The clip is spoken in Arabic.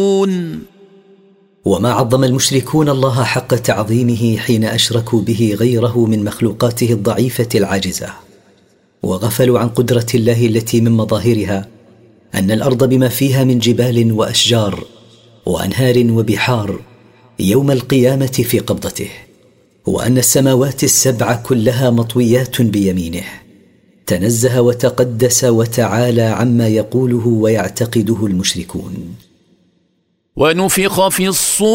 وما عظم المشركون الله حق تعظيمه حين أشركوا به غيره من مخلوقاته الضعيفة العاجزة، وغفلوا عن قدرة الله التي من مظاهرها أن الأرض بما فيها من جبال وأشجار وأنهار وبحار يوم القيامة في قبضته، وأن السماوات السبع كلها مطويات بيمينه. تنزه وتقدس وتعالى عما يقوله ويعتقده المشركون. ونفخ في الصور